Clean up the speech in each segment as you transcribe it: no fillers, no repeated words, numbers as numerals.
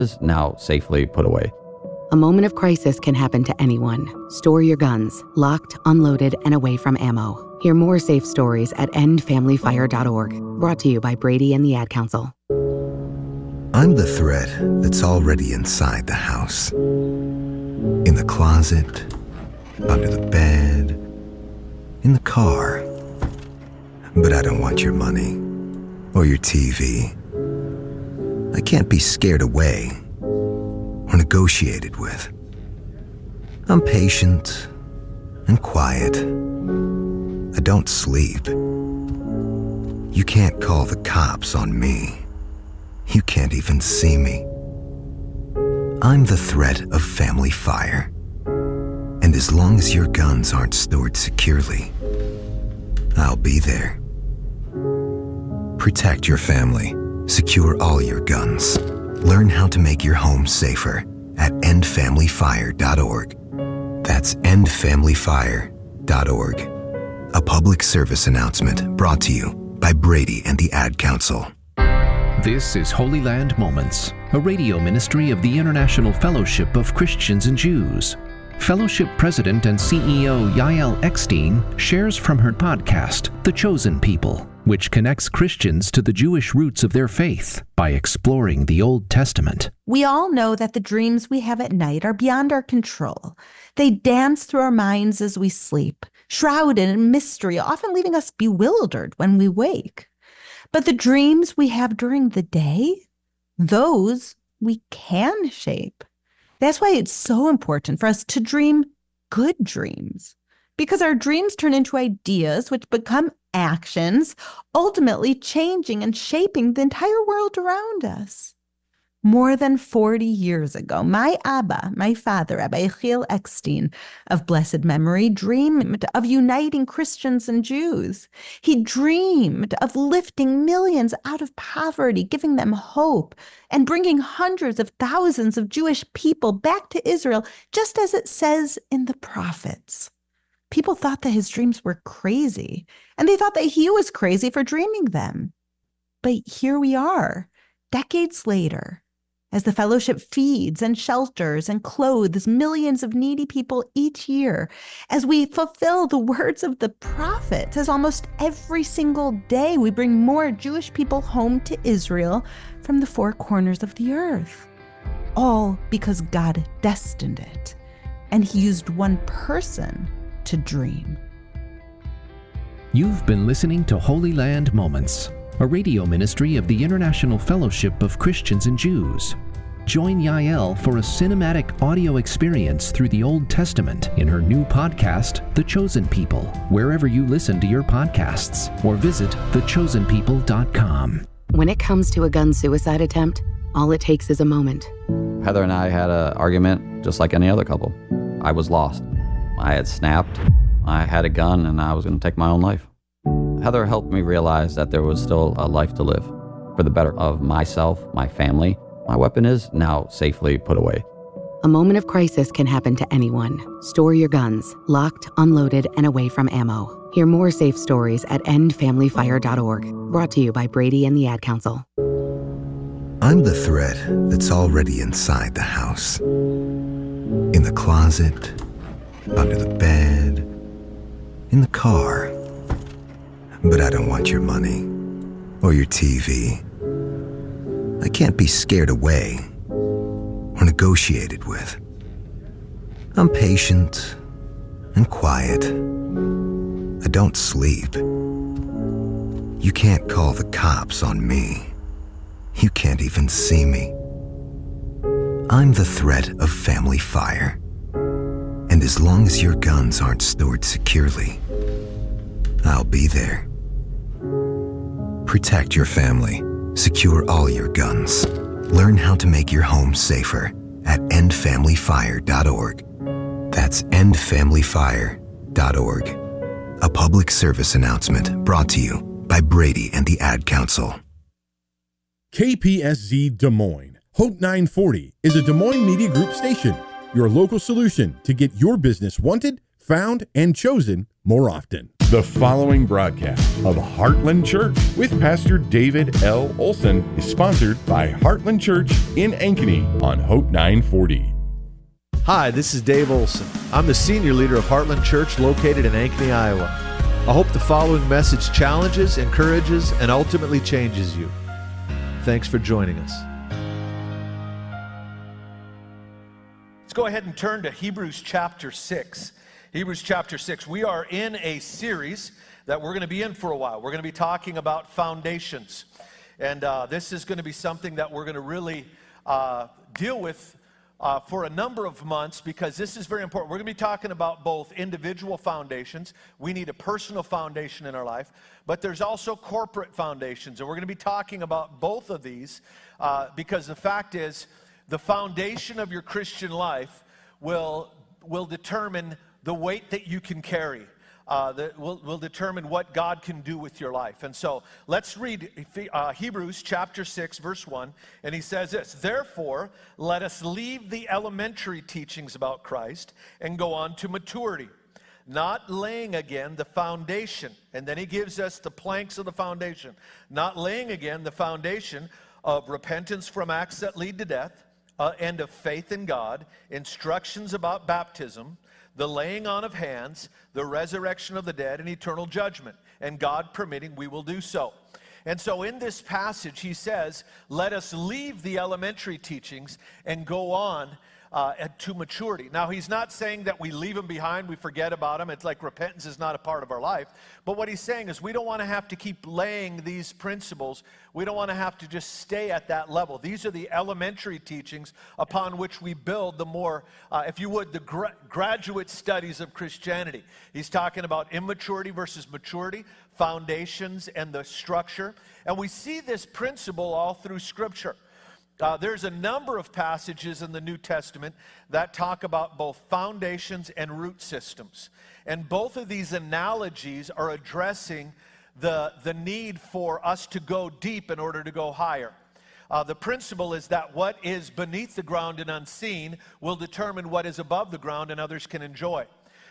is now safely put away. A moment of crisis can happen to anyone. Store your guns, locked, unloaded, and away from ammo. Hear more safe stories at endfamilyfire.org. Brought to you by Brady and the Ad Council. I'm the threat that's already inside the house. In the closet, under the bed, in the car. But I don't want your money or your TV. I can't be scared away or negotiated with. I'm patient and quiet. I don't sleep. You can't call the cops on me. You can't even see me. I'm the threat of family fire. And as long as your guns aren't stored securely, I'll be there. Protect your family. Secure all your guns. Learn how to make your home safer at endfamilyfire.org. That's endfamilyfire.org. A public service announcement brought to you by Brady and the Ad Council. This is Holy Land Moments, a radio ministry of the International Fellowship of Christians and Jews. Fellowship President and CEO Yael Eckstein shares from her podcast, The Chosen People, which connects Christians to the Jewish roots of their faith by exploring the Old Testament. We all know that the dreams we have at night are beyond our control. They dance through our minds as we sleep, shrouded in mystery, often leaving us bewildered when we wake. But the dreams we have during the day, those we can shape. That's why it's so important for us to dream good dreams, because our dreams turn into ideas which become actions, ultimately changing and shaping the entire world around us. More than 40 years ago, my Abba, my father, Rabbi Yechiel Eckstein, of blessed memory, dreamed of uniting Christians and Jews. He dreamed of lifting millions out of poverty, giving them hope, and bringing hundreds of thousands of Jewish people back to Israel, just as it says in the prophets. People thought that his dreams were crazy, and they thought that he was crazy for dreaming them. But here we are, decades later, as the fellowship feeds and shelters and clothes millions of needy people each year, as we fulfill the words of the prophets, as almost every single day we bring more Jewish people home to Israel from the four corners of the earth. All because God destined it, and he used one person to dream. You've been listening to Holy Land Moments, a radio ministry of the International Fellowship of Christians and Jews. Join Yael for a cinematic audio experience through the Old Testament in her new podcast, The Chosen People, wherever you listen to your podcasts, or visit thechosenpeople.com. When it comes to a gun suicide attempt, all it takes is a moment. Heather and I had an argument just like any other couple. I was lost. I had snapped. I had a gun and I was going to take my own life. Heather helped me realize that there was still a life to live for the better of myself, my family. My weapon is now safely put away. A moment of crisis can happen to anyone. Store your guns, locked, unloaded, and away from ammo. Hear more safe stories at endfamilyfire.org. Brought to you by Brady and the Ad Council. I'm the threat that's already inside the house. In the closet, under the bed, in the car. But I don't want your money or your TV. I can't be scared away or negotiated with. I'm patient and quiet. I don't sleep. You can't call the cops on me. You can't even see me. I'm the threat of family fire. And as long as your guns aren't stored securely, I'll be there. Protect your family. Secure all your guns. Learn how to make your home safer at endfamilyfire.org. That's endfamilyfire.org. A public service announcement brought to you by Brady and the Ad Council. KPSZ Des Moines. Hope 940 is a Des Moines Media Group station, your local solution to get your business wanted, found, and chosen more often. The following broadcast of Heartland Church with Pastor David L. Olson is sponsored by Heartland Church in Ankeny on Hope 940. Hi, this is Dave Olson. I'm the senior leader of Heartland Church located in Ankeny, Iowa. I hope the following message challenges, encourages, and ultimately changes you. Thanks for joining us. Let's go ahead and turn to Hebrews chapter 6. Hebrews chapter 6. We are in a series that we're going to be in for a while. We're going to be talking about foundations. And this is going to be something that we're going to really deal with for a number of months, because this is very important. We're going to be talking about both individual foundations. We need a personal foundation in our life, but there's also corporate foundations. And we're going to be talking about both of these because the fact is, the foundation of your Christian life will determine the weight that you can carry. That will determine what God can do with your life. And so let's read Hebrews chapter 6, verse 1. And he says this: "Therefore, let us leave the elementary teachings about Christ and go on to maturity, not laying again the foundation." And then he gives us the planks of the foundation. "Not laying again the foundation of repentance from acts that lead to death, and of faith in God, instructions about baptism, the laying on of hands, the resurrection of the dead, and eternal judgment. And God permitting, we will do so." And so in this passage, he says, let us leave the elementary teachings and go on to maturity. Now, he's not saying that we leave them behind, we forget about them. It's like repentance is not a part of our life. But what he's saying is we don't want to have to keep laying these principles. We don't want to have to just stay at that level. These are the elementary teachings upon which we build the more, if you would, the graduate studies of Christianity. He's talking about immaturity versus maturity, foundations and the structure. And we see this principle all through Scripture. There's a number of passages in the New Testament that talk about both foundations and root systems. And both of these analogies are addressing the need for us to go deep in order to go higher. The principle is that what is beneath the ground and unseen will determine what is above the ground and others can enjoy.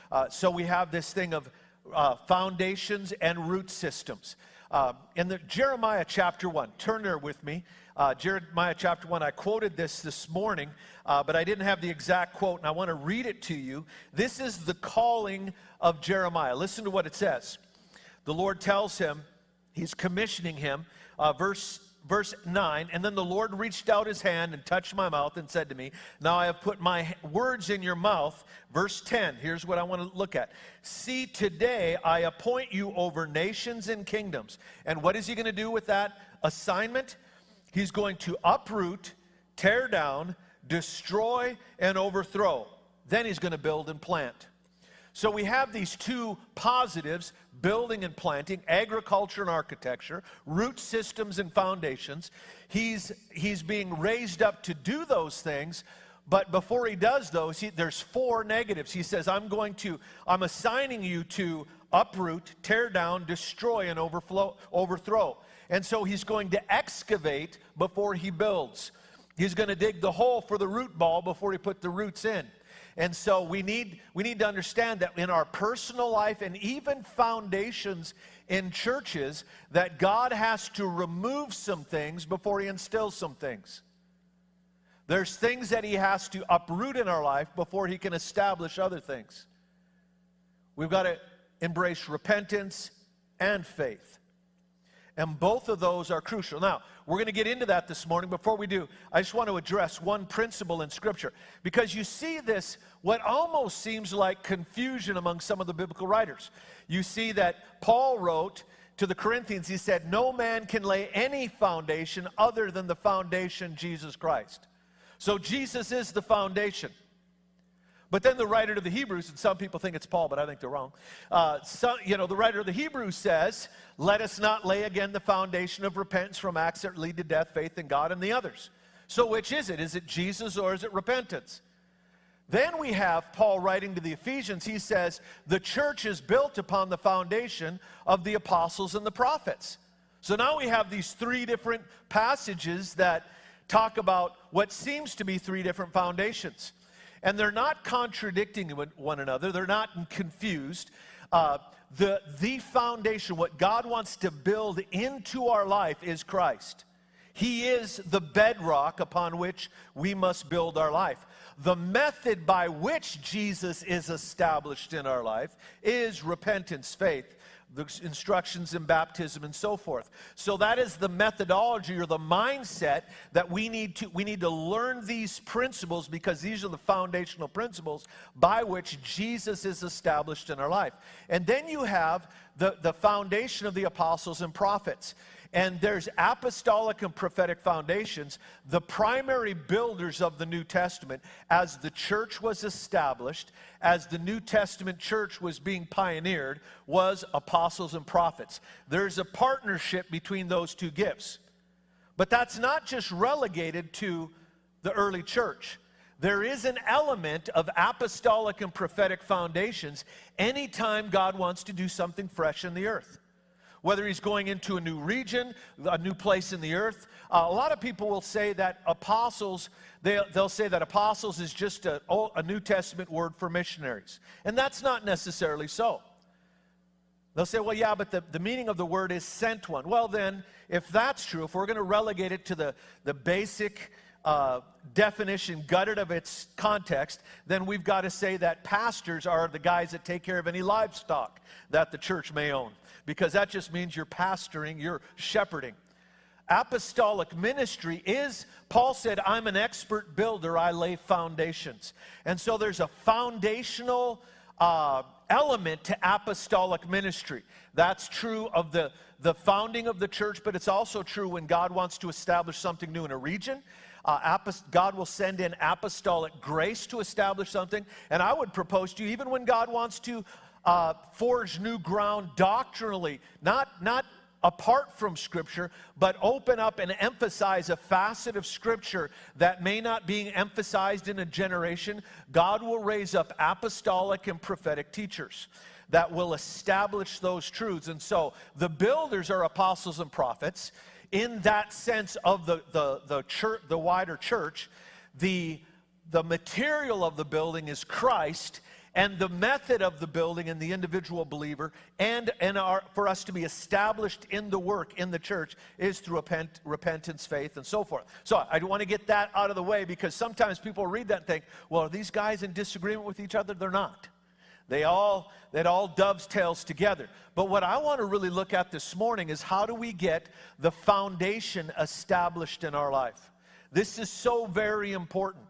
So we have this thing of foundations and root systems. In the Jeremiah chapter 1, turn there with me. Jeremiah chapter 1, I quoted this morning, but I didn't have the exact quote, and I want to read it to you. This is the calling of Jeremiah. Listen to what it says. The Lord tells him, he's commissioning him, verse 9, "And then the Lord reached out his hand and touched my mouth and said to me, 'Now I have put my words in your mouth.'" Verse 10, here's what I want to look at. "See, today I appoint you over nations and kingdoms." And what is he going to do with that assignment? He's going to uproot, tear down, destroy, and overthrow. Then he's going to build and plant. So we have these two positives, building and planting, agriculture and architecture, root systems and foundations. He's being raised up to do those things, but before he does those, there's four negatives. He says, I'm assigning you to uproot, tear down, destroy, and overthrow. And so he's going to excavate before he builds. He's going to dig the hole for the root ball before he put the roots in. And so we need to understand that in our personal life and even foundations in churches, that God has to remove some things before he instills some things. There's things that he has to uproot in our life before he can establish other things. We've got to embrace repentance and faith. And both of those are crucial. Now, we're going to get into that this morning. Before we do, I just want to address one principle in Scripture. Because you see this, what almost seems like confusion among some of the biblical writers. You see that Paul wrote to the Corinthians, he said, "No man can lay any foundation other than the foundation, Jesus Christ." So Jesus is the foundation. But then the writer to the Hebrews, and some people think it's Paul, but I think they're wrong. The writer of the Hebrews says, "Let us not lay again the foundation of repentance from acts that lead to death, faith in God, and the others." So which is it? Is it Jesus or is it repentance? Then we have Paul writing to the Ephesians. He says, the church is built upon the foundation of the apostles and the prophets. So now we have these three different passages that talk about what seems to be three different foundations. And they're not contradicting one another. They're not confused. The foundation, what God wants to build into our life is Christ. He is the bedrock upon which we must build our life. The method by which Jesus is established in our life is repentance, faith, the instructions in baptism, and so forth. So that is the methodology or the mindset that we need to learn these principles, because these are the foundational principles by which Jesus is established in our life. And then you have the foundation of the apostles and prophets. And there's apostolic and prophetic foundations. The primary builders of the New Testament, as the church was established, as the New Testament church was being pioneered, was apostles and prophets. There's a partnership between those two gifts. But that's not just relegated to the early church. There is an element of apostolic and prophetic foundations anytime God wants to do something fresh in the earth. Whether he's going into a new region, a new place in the earth. A lot of people will say that apostles, they'll say that apostles is just a New Testament word for missionaries. And that's not necessarily so. They'll say, well, yeah, but the meaning of the word is sent one. Well, then, if that's true, if we're going to relegate it to the basic definition, gutted of its context, then we've got to say that pastors are the guys that take care of any livestock that the church may own, because that just means you're pastoring, you're shepherding. Apostolic ministry is, Paul said, I'm an expert builder, I lay foundations. And so there's a foundational element to apostolic ministry. That's true of the founding of the church, but it's also true when God wants to establish something new in a region. God will send in apostolic grace to establish something. And I would propose to you, even when God wants to forge new ground doctrinally, not apart from Scripture, but open up and emphasize a facet of Scripture that may not be emphasized in a generation, God will raise up apostolic and prophetic teachers that will establish those truths. And so the builders are apostles and prophets. In that sense of the church, the wider church, the material of the building is Christ, and the method of the building and the individual believer and for us to be established in the work in the church is through repentance, faith, and so forth. So I want to get that out of the way, because sometimes people read that and think, well, are these guys in disagreement with each other? They're not. That all dovetails together. But what I want to really look at this morning is, how do we get the foundation established in our life? This is so very important.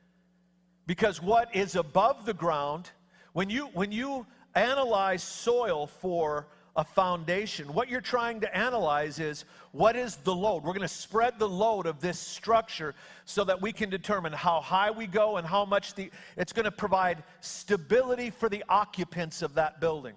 Because what is above the ground, when you analyze soil for a foundation, what you're trying to analyze is, what is the load? We're going to spread the load of this structure so that we can determine how high we go and how much it's going to provide stability for the occupants of that building.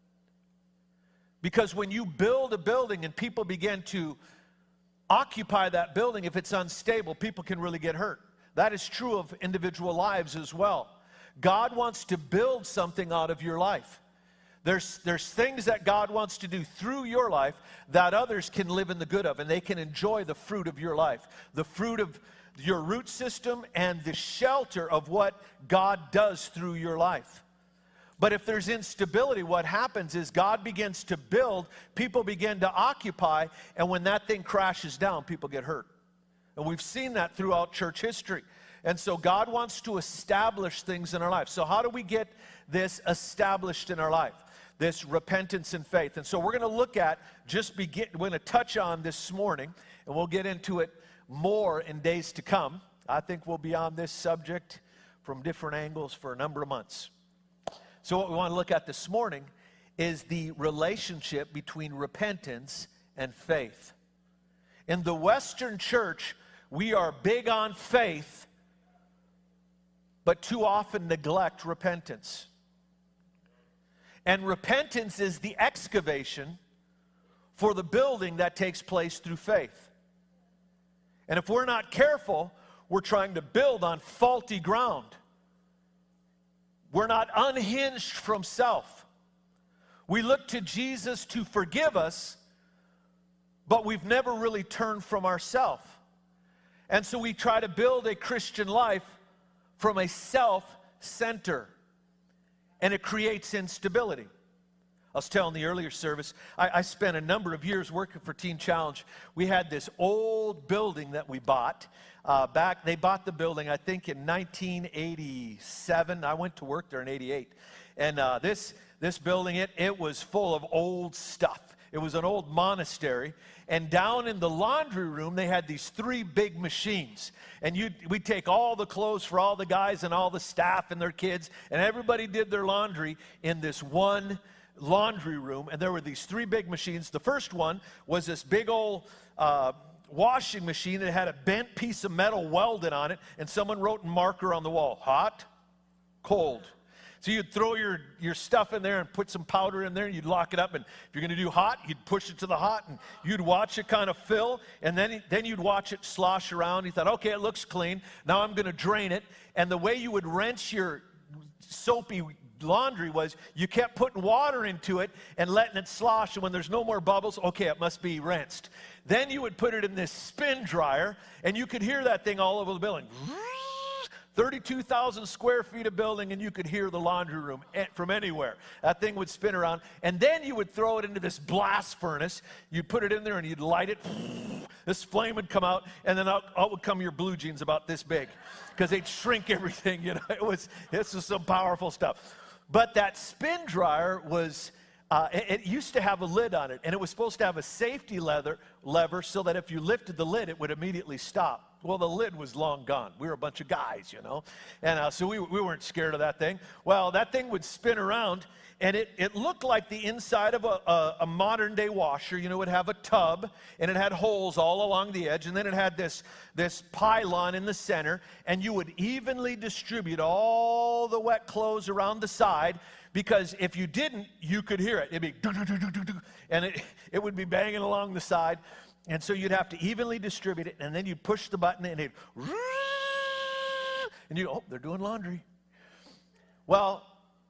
Because when you build a building and people begin to occupy that building, if it's unstable, people can really get hurt. That is true of individual lives as well. God wants to build something out of your life. There's things that God wants to do through your life that others can live in the good of, and they can enjoy the fruit of your life, the fruit of your root system and the shelter of what God does through your life. But if there's instability, what happens is God begins to build, people begin to occupy, and when that thing crashes down, people get hurt. And we've seen that throughout church history. And so God wants to establish things in our life. So how do we get this established in our life? This repentance and faith. And so we're going to look at, we're going to touch on this morning, and we'll get into it more in days to come. I think we'll be on this subject from different angles for a number of months. So what we want to look at this morning is the relationship between repentance and faith. In the Western church, we are big on faith, but too often neglect repentance. And repentance is the excavation for the building that takes place through faith. And if we're not careful, we're trying to build on faulty ground. We're not unhinged from self. We look to Jesus to forgive us, but we've never really turned from ourselves. And so we try to build a Christian life from a self-center, and it creates instability. I was telling the earlier service, I spent a number of years working for Teen Challenge. We had this old building that we bought. They bought the building, I think, in 1987. I went to work there in 88. And this building, it was full of old stuff. It was an old monastery. And down in the laundry room, they had these 3 big machines. And we'd take all the clothes for all the guys and all the staff and their kids, and everybody did their laundry in this one laundry room. And there were these 3 big machines. The first one was this big old washing machine that had a bent piece of metal welded on it, and someone wrote in marker on the wall, hot, cold. So you'd throw your stuff in there and put some powder in there, and you'd lock it up, and if you're going to do hot, you'd push it to the hot, and you'd watch it kind of fill, and then you'd watch it slosh around. You thought, okay, it looks clean. Now I'm going to drain it. And the way you would rinse your soapy laundry was you kept putting water into it and letting it slosh, and when there's no more bubbles, okay, it must be rinsed. Then you would put it in this spin dryer, and you could hear that thing all over the building. 32,000 square feet of building, and you could hear the laundry room from anywhere. That thing would spin around, and then you would throw it into this blast furnace. You'd put it in there, and you'd light it. This flame would come out, and then out would come your blue jeans about this big, because they'd shrink everything. You know, this was some powerful stuff. But that spin dryer was, it used to have a lid on it, and it was supposed to have a safety lever so that if you lifted the lid, it would immediately stop. Well, the lid was long gone. We were a bunch of guys, you know, and so we weren't scared of that thing. Well, that thing would spin around, and it looked like the inside of a modern-day washer. You know, it would have a tub, and it had holes all along the edge, and then it had this pylon in the center, and you would evenly distribute all the wet clothes around the side, because if you didn't, you could hear it. It'd be do-do-do-do-do-do, and it would be banging along the side. And so you'd have to evenly distribute it, and then you'd push the button, and it'd, and oh, they're doing laundry. Well,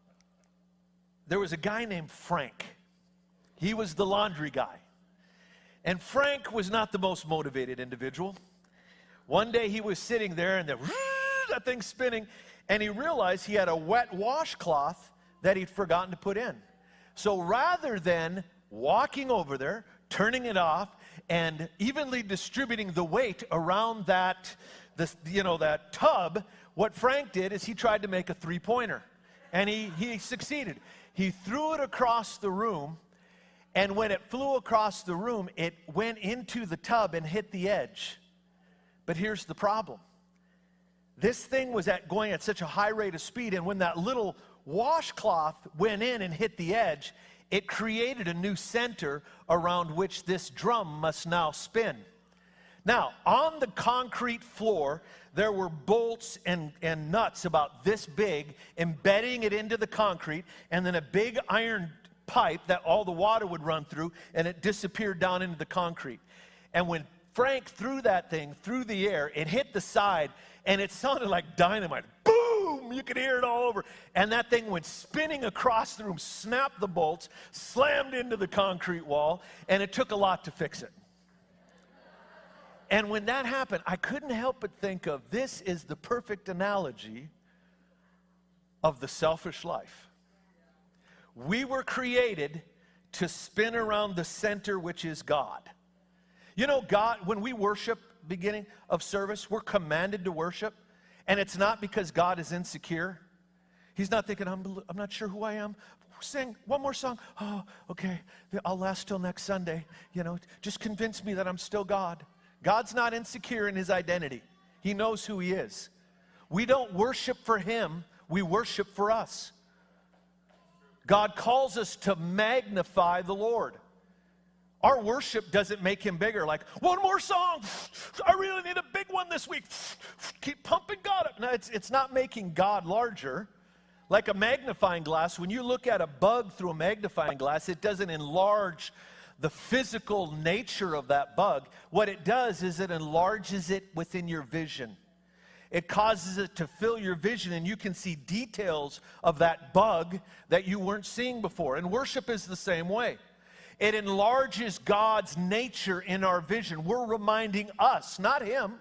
there was a guy named Frank. He was the laundry guy. And Frank was not the most motivated individual. One day he was sitting there, and that thing's spinning, and he realized he had a wet washcloth that he'd forgotten to put in. So rather than walking over there, turning it off, and evenly distributing the weight around that tub, what Frank did is he tried to make a 3-pointer. And he succeeded. He threw it across the room, and when it flew across the room, it went into the tub and hit the edge. But here's the problem. This thing was going at such a high rate of speed, and when that little washcloth went in and hit the edge, it created a new center around which this drum must now spin. Now, on the concrete floor, there were bolts and nuts about this big, embedding it into the concrete, and then a big iron pipe that all the water would run through, and it disappeared down into the concrete. And when Frank threw that thing through the air, it hit the side, and it sounded like dynamite. Boom! You could hear it all over. And that thing went spinning across the room, snapped the bolts, slammed into the concrete wall, and it took a lot to fix it. And when that happened, I couldn't help but think of this is the perfect analogy of the selfish life. We were created to spin around the center, which is God. You know, God, when we worship, beginning of service, we're commanded to worship, and it's not because God is insecure. He's not thinking, I'm not sure who I am. Sing one more song. Oh, okay, I'll last till next Sunday. You know, just convince me that I'm still God. God's not insecure in his identity. He knows who he is. We don't worship for him, we worship for us. God calls us to magnify the Lord. Our worship doesn't make him bigger, like, one more song. I really need a big one this week. Keep pumping God up. No, it's not making God larger. Like a magnifying glass, when you look at a bug through a magnifying glass, it doesn't enlarge the physical nature of that bug. What it does is it enlarges it within your vision. It causes it to fill your vision, and you can see details of that bug that you weren't seeing before. And worship is the same way. It enlarges God's nature in our vision. We're reminding us, not him,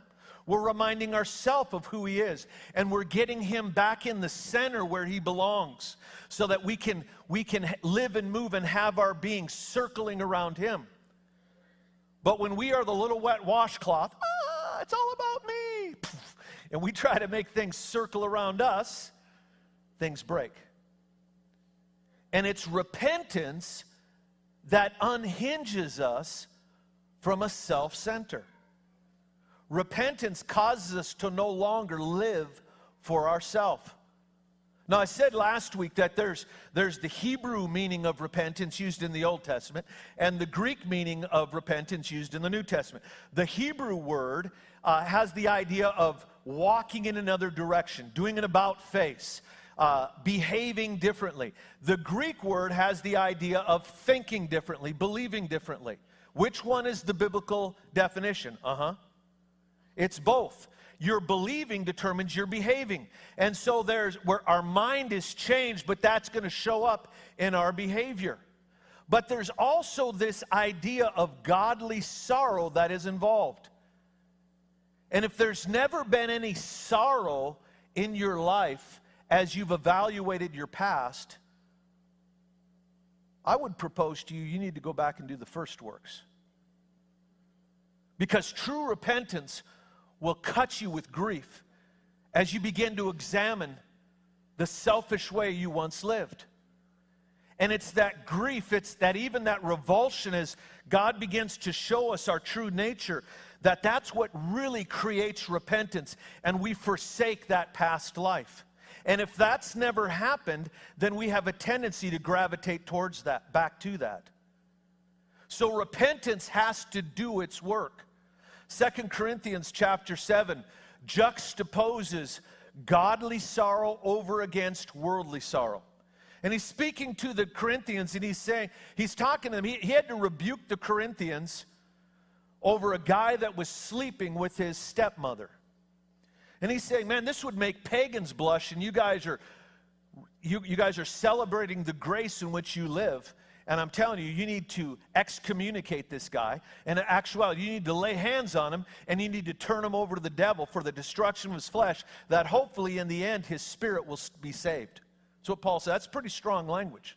We're reminding ourselves of who he is. And we're getting him back in the center where he belongs so that we can live and move and have our being circling around him. But when we are the little wet washcloth, it's all about me, and we try to make things circle around us, things break. And it's repentance that unhinges us from a self-center. Repentance causes us to no longer live for ourselves. Now, I said last week that there's the Hebrew meaning of repentance used in the Old Testament and the Greek meaning of repentance used in the New Testament. The Hebrew word has the idea of walking in another direction, doing an about-face, behaving differently. The Greek word has the idea of thinking differently, believing differently. Which one is the biblical definition? It's both. Your believing determines your behaving. And so there's where our mind is changed, but that's going to show up in our behavior. But there's also this idea of godly sorrow that is involved. And if there's never been any sorrow in your life as you've evaluated your past, I would propose to you, you need to go back and do the first works. Because true repentance will cut you with grief as you begin to examine the selfish way you once lived. And it's that grief, it's that even that revulsion as God begins to show us our true nature, that's what really creates repentance, and we forsake that past life. And if that's never happened, then we have a tendency to gravitate towards that, back to that. So repentance has to do its work. 2 Corinthians chapter 7 juxtaposes godly sorrow over against worldly sorrow. And he's speaking to the Corinthians, and he's talking to them. He had to rebuke the Corinthians over a guy that was sleeping with his stepmother. And he's saying, man, this would make pagans blush, and you guys are celebrating the grace in which you live. And I'm telling you, you need to excommunicate this guy. And in actuality, you need to lay hands on him, and you need to turn him over to the devil for the destruction of his flesh, that hopefully in the end his spirit will be saved. That's what Paul said. That's pretty strong language.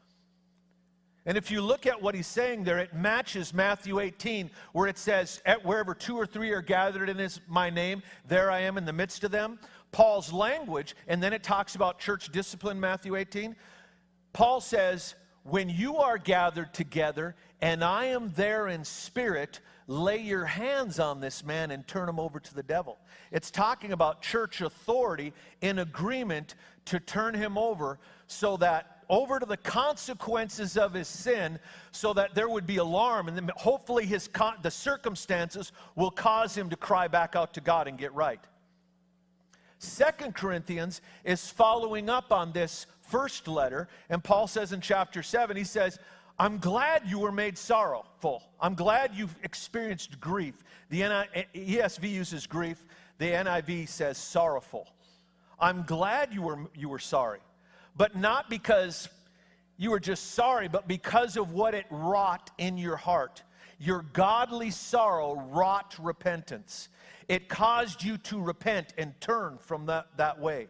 And if you look at what he's saying there, it matches Matthew 18, where it says, wherever 2 or 3 are gathered in my name, there I am in the midst of them. Paul's language, and then it talks about church discipline, Matthew 18. Paul says, when you are gathered together and I am there in spirit, lay your hands on this man and turn him over to the devil. It's talking about church authority in agreement to turn him over over to the consequences of his sin, so that there would be alarm, and then hopefully the circumstances will cause him to cry back out to God and get right. 2 Corinthians is following up on this first letter, and Paul says in chapter 7, he says, I'm glad you were made sorrowful. I'm glad you've experienced grief. The ESV uses grief. The NIV says sorrowful. I'm glad you were sorry. But not because you were just sorry, but because of what it wrought in your heart. Your godly sorrow wrought repentance. It caused you to repent and turn from that way.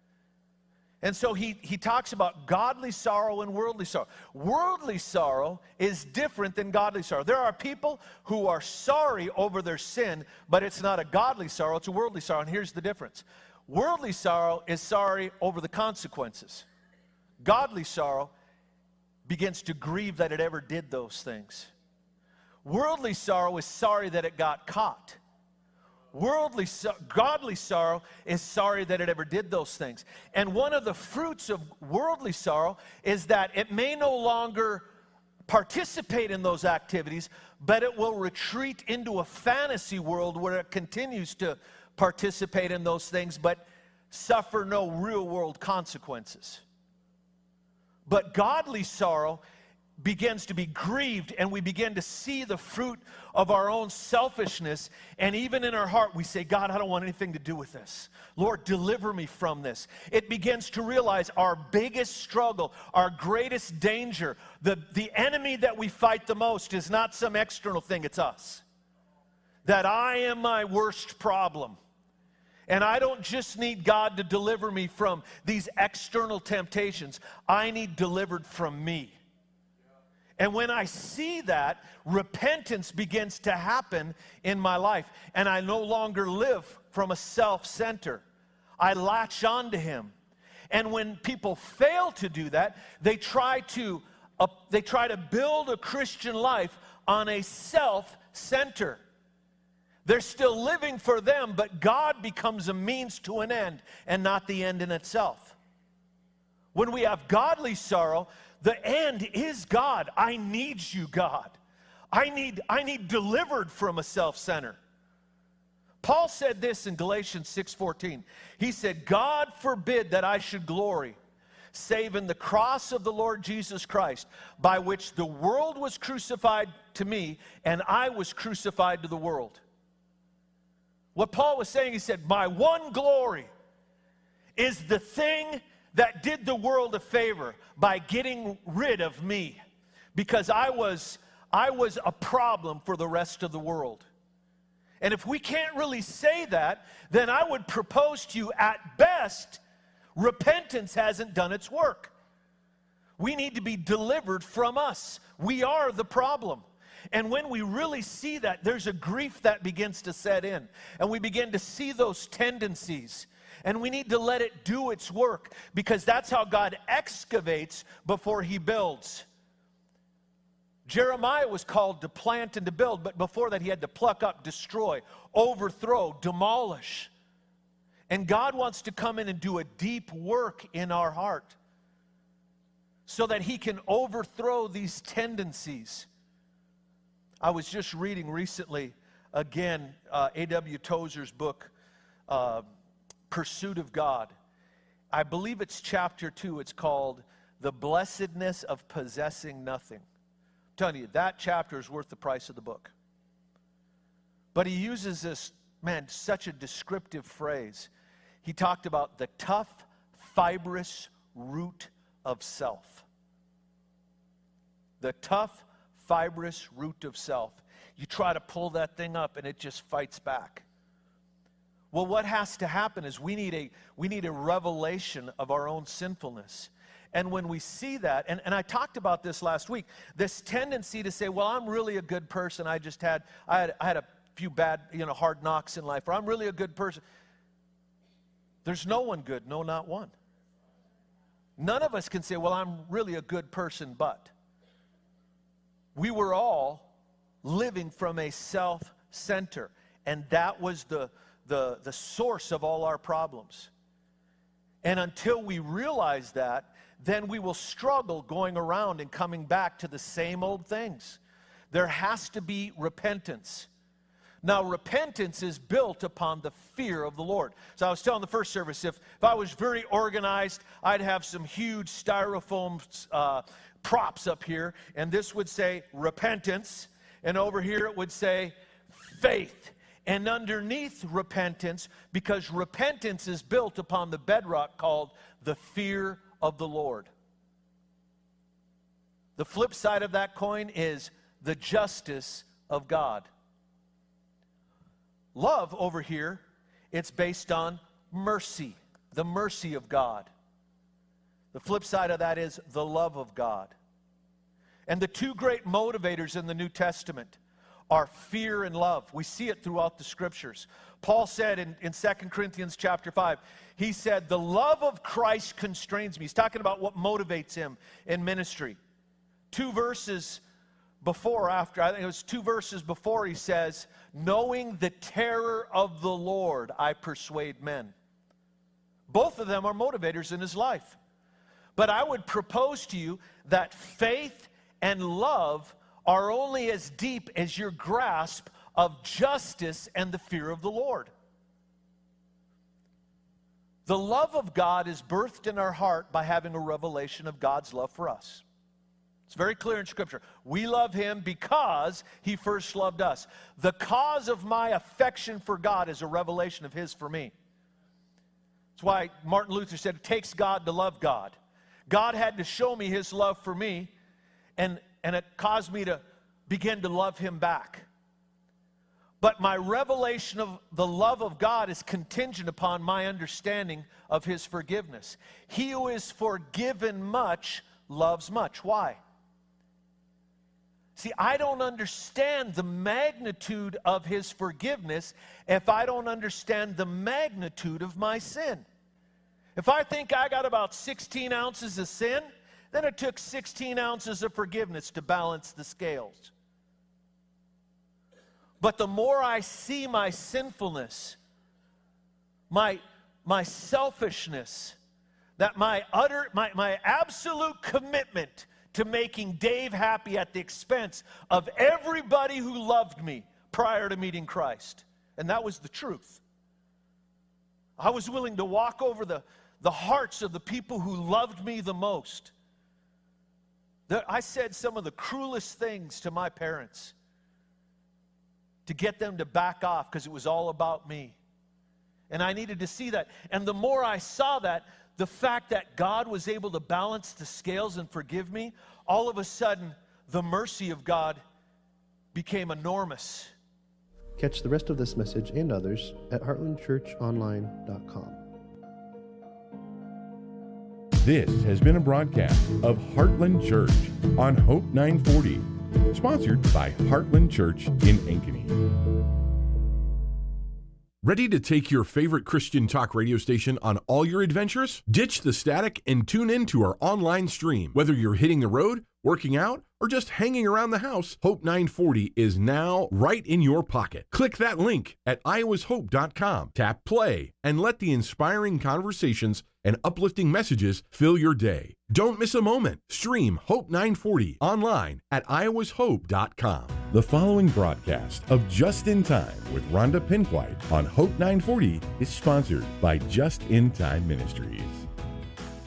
And so he talks about godly sorrow and worldly sorrow. Worldly sorrow is different than godly sorrow. There are people who are sorry over their sin, but it's not a godly sorrow, it's a worldly sorrow. And here's the difference. Worldly sorrow is sorry over the consequences. Godly sorrow begins to grieve that it ever did those things. Worldly sorrow is sorry that it got caught. Godly sorrow is sorry that it ever did those things. And one of the fruits of worldly sorrow is that it may no longer participate in those activities, but it will retreat into a fantasy world where it continues to participate in those things, but suffer no real world consequences. But godly sorrow begins to be grieved, and we begin to see the fruit of our own selfishness, and even in our heart we say, God, I don't want anything to do with this. Lord, deliver me from this. It begins to realize our biggest struggle, our greatest danger, the enemy that we fight the most is not some external thing, it's us. that I am my worst problem. And I don't just need God to deliver me from these external temptations. I need delivered from me. And when I see that, repentance begins to happen in my life. And I no longer live from a self-center. I latch on to Him. And when people fail to do that, they try to build a Christian life on a self-center. They're still living for them, but God becomes a means to an end and not the end in itself. When we have godly sorrow, the end is God. I need you, God. I need delivered from a self-center. Paul said this in Galatians 6:14. He said, God forbid that I should glory, save in the cross of the Lord Jesus Christ, by which the world was crucified to me, and I was crucified to the world. What Paul was saying, he said, my one glory is the thing that did the world a favor by getting rid of me, because I was a problem for the rest of the world. And if we can't really say that, then I would propose to you, at best, repentance hasn't done its work. We need to be delivered from us. We are the problem. And when we really see that, there's a grief that begins to set in. And we begin to see those tendencies. And we need to let it do its work, because that's how God excavates before He builds. Jeremiah was called to plant and to build, but before that he had to pluck up, destroy, overthrow, demolish. And God wants to come in and do a deep work in our heart so that He can overthrow these tendencies. I was just reading recently, again, A.W. Tozer's book, Pursuit of God. I believe it's chapter 2. It's called The Blessedness of Possessing Nothing. I'm telling you, that chapter is worth the price of the book. But he uses this, man, such a descriptive phrase. He talked about the tough, fibrous root of self. The tough, fibrous root of self. You try to pull that thing up and it just fights back. Well, what has to happen is we need a revelation of our own sinfulness. And when we see that, and I talked about this last week, this tendency to say, well, I'm really a good person. I had a few bad, hard knocks in life, or I'm really a good person. There's no one good, no, not one. None of us can say, well, I'm really a good person, but. We were all living from a self-center, and that was the source of all our problems. And until we realize that, then we will struggle going around and coming back to the same old things. There has to be repentance. Now, repentance is built upon the fear of the Lord. So I was telling the first service, if I was very organized, I'd have some huge styrofoam props up here, and this would say repentance, and over here it would say faith. And underneath repentance, because repentance is built upon the bedrock called the fear of the Lord. The flip side of that coin is the justice of God. Love over here, it's based on mercy, the mercy of God. The flip side of that is the love of God. And the two great motivators in the New Testament are fear and love. We see it throughout the Scriptures. Paul said in 2 Corinthians chapter 5, he said, the love of Christ constrains me. He's talking about what motivates him in ministry. 2 verses before, after, I think it was 2 verses before, he says, knowing the terror of the Lord, I persuade men. Both of them are motivators in his life. But I would propose to you that faith and love are only as deep as your grasp of justice and the fear of the Lord. The love of God is birthed in our heart by having a revelation of God's love for us. It's very clear in Scripture. We love Him because He first loved us. The cause of my affection for God is a revelation of His for me. That's why Martin Luther said, it takes God to love God. God had to show me His love for me, and it caused me to begin to love Him back. But my revelation of the love of God is contingent upon my understanding of His forgiveness. He who is forgiven much loves much. Why? See, I don't understand the magnitude of His forgiveness if I don't understand the magnitude of my sin. If I think I got about 16 ounces of sin, then it took 16 ounces of forgiveness to balance the scales. But the more I see my sinfulness, my selfishness, that my absolute commitment to making Dave happy at the expense of everybody who loved me prior to meeting Christ. And that was the truth. I was willing to walk over the hearts of the people who loved me the most. I said some of the cruelest things to my parents to get them to back off because it was all about me. And I needed to see that. And the more I saw that, the fact that God was able to balance the scales and forgive me, all of a sudden, the mercy of God became enormous. Catch the rest of this message and others at heartlandchurchonline.com. This has been a broadcast of Heartland Church on Hope 940, sponsored by Heartland Church in Ankeny. Ready to take your favorite Christian talk radio station on all your adventures? Ditch the static and tune in to our online stream. Whether you're hitting the road, working out, or just hanging around the house, Hope 940 is now right in your pocket. Click that link at iowashope.com, tap play, and let the inspiring conversations and uplifting messages fill your day. Don't miss a moment. Stream Hope 940 online at iowashope.com. The following broadcast of Just in Time with Rhonda Pinkwhite on Hope 940 is sponsored by Just in Time Ministries.